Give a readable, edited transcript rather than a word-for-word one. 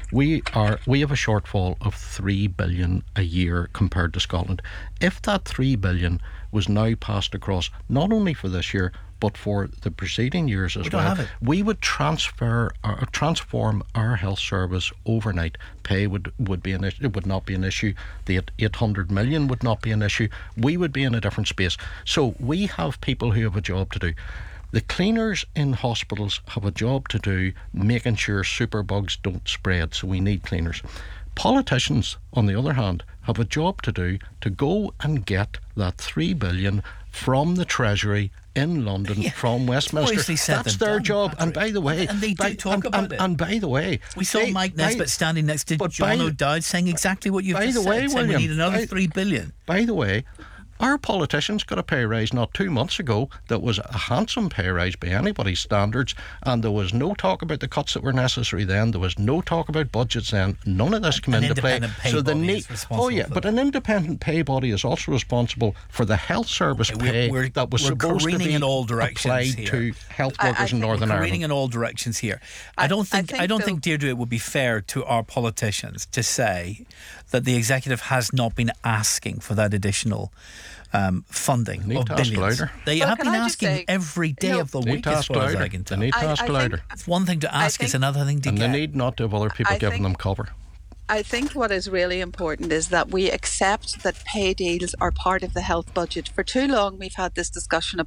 We have a shortfall of 3 billion a year compared to Scotland. If that 3 billion was now passed across, not only for this year, but for the preceding years as well, we would transform our health service overnight. Pay would be an issue. It would not be an issue. The 800 million would not be an issue. We would be in a different space. So we have people who have a job to do. The cleaners in hospitals have a job to do making sure superbugs don't spread, so we need cleaners. Politicians, on the other hand, have a job to do to go and get that 3 billion from the Treasury in London, from Westminster. That's their job. Patrick. And by the way, and they do talk about it. And by the way, we saw Mike Nesbitt standing next to John O'Dowd saying exactly what you've just said. Saying we need another 3 billion. By the way, our politicians got a pay rise not 2 months ago that was a handsome pay rise by anybody's standards, and there was no talk about the cuts that were necessary then. There was no talk about budgets then. None of this came into play. So the need, but an independent pay body is also responsible for the health service pay that was supposed to be applied to health workers in Northern Ireland. We're careening in all directions here. I don't think, Deirdre, it would be fair to our politicians to say that the executive has not been asking for that additional funding of billions. They have been asking every day of the week, as far as I can tell. They need to ask louder. It's one thing to ask, it's another thing to get. And they need not to have other people giving them cover. I think what is really important is that we accept that pay deals are part of the health budget. For too long, we've had this discussion